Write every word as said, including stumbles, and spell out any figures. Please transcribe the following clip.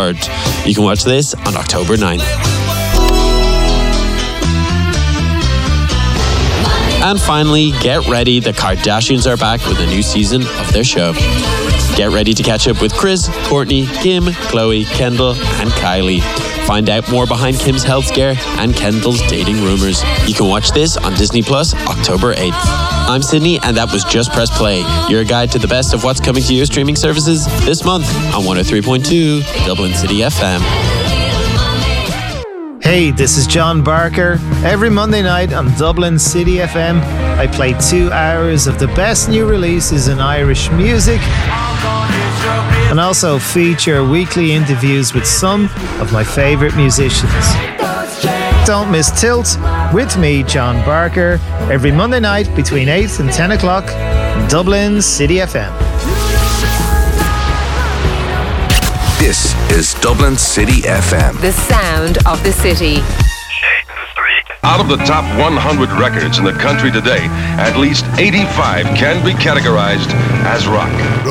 third. You can watch this on October ninth. And finally, get ready, the Kardashians are back with a new season of their show. Get ready to catch up with Kris, Kourtney, Kim, Khloe, Kendall, and Kylie. Find out more behind Kim's health scare and Kendall's dating rumors. You can watch this on Disney Plus October eighth. I'm Sydney, and that was Just Press Play, your guide to the best of what's coming to your streaming services this month on one oh three point two Dublin City F M. Hey, this is John Barker. Every Monday night on Dublin City F M, I play two hours of the best new releases in Irish music and also feature weekly interviews with some of my favourite musicians. Don't miss Tilt with me, John Barker, every Monday night between eight and ten o'clock on Dublin City F M. This is Dublin City F M. The sound of the city. Out of the top one hundred records in the country today, at least eighty-five can be categorized as rock.